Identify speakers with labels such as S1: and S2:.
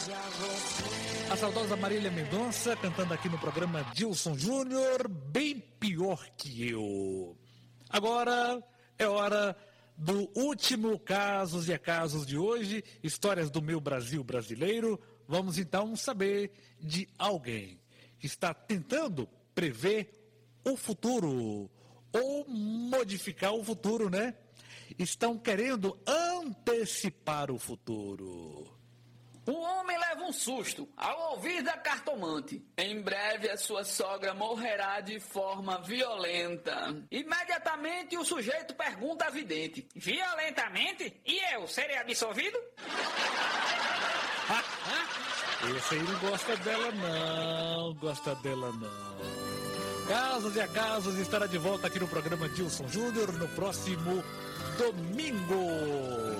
S1: A saudosa Marília Mendonça cantando aqui no programa Dilson Júnior, bem pior que eu. Agora é hora do último Casos e Acasos de hoje, histórias do meu Brasil brasileiro. Vamos então saber de alguém que está tentando prever o futuro ou modificar o futuro, né? Estão querendo antecipar o futuro.
S2: Um homem leva um susto ao ouvir da cartomante. Em breve a sua sogra morrerá de forma violenta. Imediatamente o sujeito pergunta à vidente: violentamente? E eu serei absolvido?
S1: Esse aí não gosta dela não. Casos e Acasos estará de volta aqui no programa Dilson Júnior no próximo domingo.